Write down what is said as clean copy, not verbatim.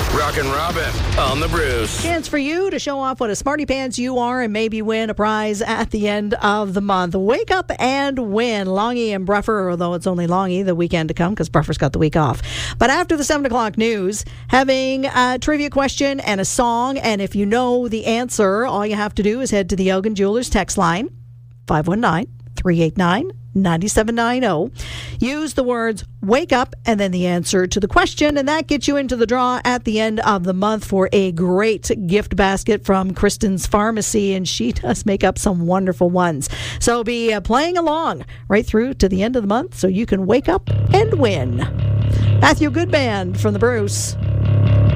Rockin' Robin on the Bruce. Chance for you to show off what a smarty pants you are and maybe win a prize at the end of the month. Wake up and win. Longy and Bruffer, although it's only Longy the weekend to come because Bruffer's got the week off. But after the 7 o'clock news, having a trivia question and a song. And if you know the answer, all you have to do is head to the Elgin Jewelers text line, 519-389-9790. Use the words wake up and then the answer to the question, and that gets you into the draw at the end of the month for a great gift basket from Kristen's Pharmacy, and she does make up some wonderful ones. So be playing along right through to the end of the month so you can wake up and win. Matthew Goodband from the Bruce.